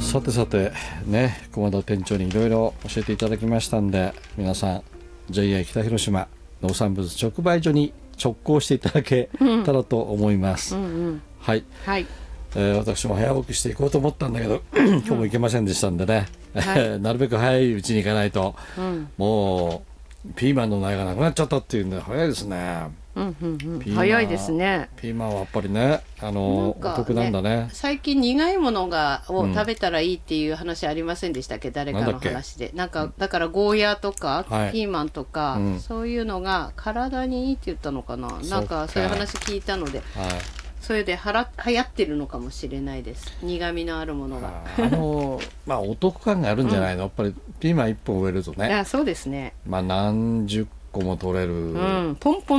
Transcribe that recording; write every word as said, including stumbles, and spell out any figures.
さてさてね、駒田店長にいろいろ教えていただきましたんで、皆さん ジェイエー 北広島農産物直売所に直行していただけたらと思います、うんうんうん、はい、はい、えー、私も早起きしていこうと思ったんだけど今日も行けませんでしたんでね、はい、なるべく早いうちに行かないと、うん、もうピーマンの苗がなくなっちゃったっていうんで早いですね、うんうんうん、 早いですね。 ピーマンはやっぱりね、あのお得なんだね。 最近苦いものがを食べたらいいっていう話ありませんでしたっけ、うん、誰かの話で。なんかだからゴーヤーとか、はい、ピーマンとか、うん、そういうのが体にいいって言ったのかな、なんかそういう話聞いたので、はい、それではら流行ってるのかもしれないです、苦味のあるものが。 あのまあお得感があるんじゃないの、うん、やっぱりピーマンいっぽん植えるとね、 あ、そうですね、 まあ何十個も取れる、うん、 ポンポン